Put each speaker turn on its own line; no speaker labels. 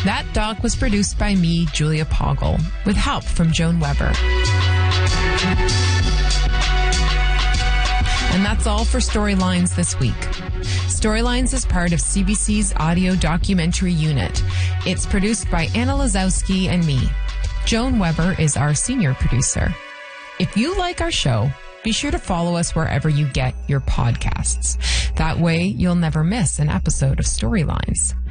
That doc was produced by me, Julia Poggle, with help from Joan Weber. And that's all for Storylines this week. Storylines is part of CBC's audio documentary unit. It's produced by Anna Lazowski and me. Joan Weber is our senior producer. If you like our show, be sure to follow us wherever you get your podcasts. That way, you'll never miss an episode of Storylines.